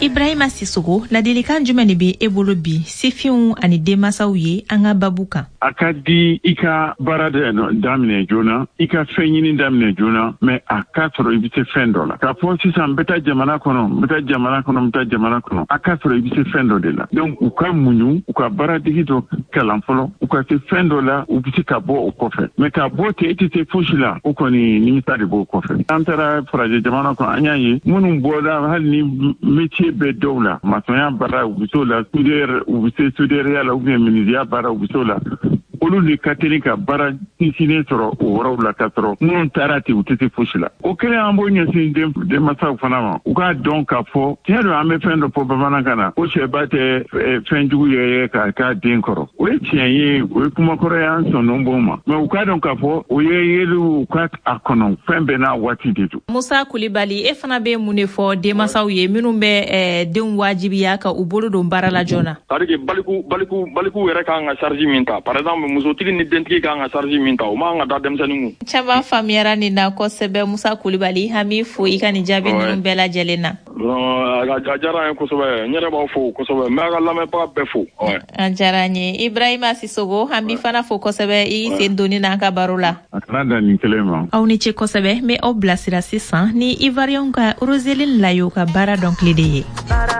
Ibrahima Sissoko ladilikan jumɛn de bɛ e bolo bi sifinw ani denmasaw ye an ka babu kan. A ka di i ka baara daminɛ joona, i ka fɛn ɲini daminɛ joona, mais a ka sɔrɔ i bɛ se fɛn dɔ la. K'a fɔ sisan n bɛ taa jamana kɔnɔ, a ka sɔrɔ i bɛ se fɛn dɔ de la. Donc u ka muɲu, u ka baaradegi dɔ kalan fɔlɔ, u ka se fɛn dɔ la, u bɛ se ka bɔ o kɔfɛ. Mais ka bɔ ten, e tɛ se fosi la, o kɔni nimisa de b'o kɔfɛ. An taara farajɛ jamana kɔnɔ, an y'a ye minnu bɔra hali ni métier bɛ dɔw la, maçonnya baara u bɛ s'o la, soudeur u bɛ se soudeuria la ou bien menuisier baara u bɛ s'o la. Olu de ka teli ka baara sinsinnen sɔrɔ o yɔrɔw la ka sɔrɔ minnu taara ten u tɛ se fosi la. O kɛlen an b'o ɲɛsin denmasaw fana ma. U k'a dɔn k'a fɔ tiɲɛ don an bɛ fɛn dɔ fɔ bamanankan na ko sɛba tɛ fɛn jugu ye k'a den kɔrɔ. O ye tiɲɛ ye, o ye kumakɔrɔ ye an sɔnn'o b'o ma. Mais u k'a dɔn k'a fɔ o ye yeliw ka a kɔnɔ fɛn bɛɛ n'a waati de don. Musa Kulibali, e fana bɛ mun de fɔ denmasaw ye minnu bɛ denw wajibiya ka u bolo don baara la joona? C'est-à-dire baliku yɛrɛ kan ka charge min ta. Par exemple musotigi ni dentigi kan ka charge min ta o ma kan ka da denmisɛnninw. Caman faamuyara nin na kosɛbɛ. Musa Kulibali, hami fo i ka nin jaabi ninnu bɛɛ lajɛlen na. A diyara n ye kosɛbɛ, n yɛrɛ b'aw fo kosɛbɛ, n bɛ a ka lamɛnbaga bɛɛ fo. A diyara n ye. Ibrahima Sissoko, hami fana fo kosɛbɛ i sen donni n'an ka baro la. A kana dan nin kelen ma. Aw ni ce kosɛbɛ, n bɛ aw bilasira sisan ni Ivoirien ka Roseline Layo ka baara dɔnkili de ye.